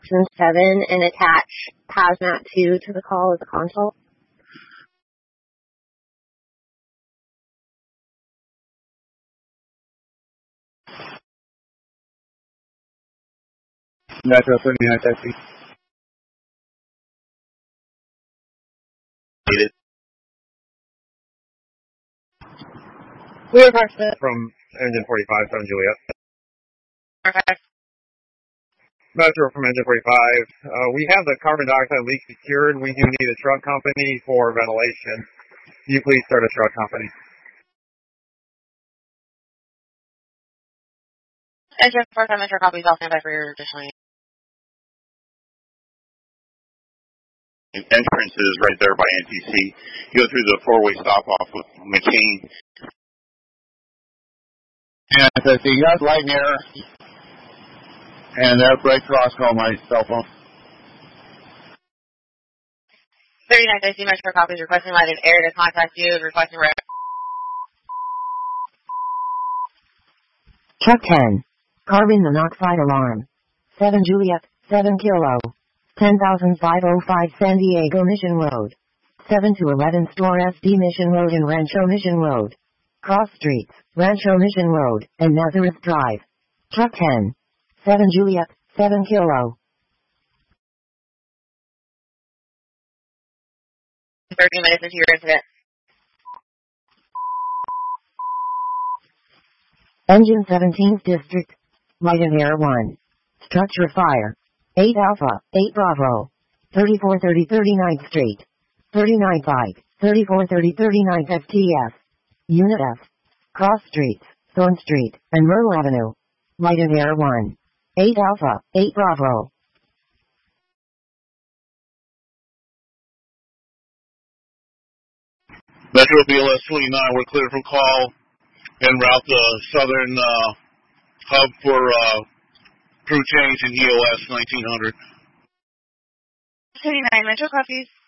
Section 7 and attach Hazmat 2 to the call as a consult. Metro 39 taxi. We are Parsons. From Engine 45, San Juliet. Okay. Metro from Engine 45. We have the carbon dioxide leak secured. We do need a truck company for ventilation. Can you please start a truck company? Engine 45 Metro copies. I'll stand by for your additional. Entrance is right there by NTC. You go through the four-way stop-off with McCain. And I see you got light near, and that brake cross call my cell phone. 39 AC Metro copies requesting light and air to contact you and requesting red. Truck 10. Carbon monoxide alarm. 7 Juliet, 7 Kilo. 10,505 San Diego Mission Road. 7 to 11 Store SD Mission Road and Rancho Mission Road. Cross Streets, Rancho Mission Road, and Nazareth Drive. Truck 10. 7 Juliet, 7 Kilo. 30 minutes into your incident. Engine 17th District. Light and Air 1. Structure fire. 8 Alpha, 8 Bravo. 3430 39th Street. 39.5, 3430 39th FTF. Unit F. Cross Streets, Thorn Street, and Myrtle Avenue. Light and Air 1. 8 Alpha, 8 Bravo. Metro BLS 29, we're clear from call en route the southern hub for crew change in EOS 1900. 39 Metro copies.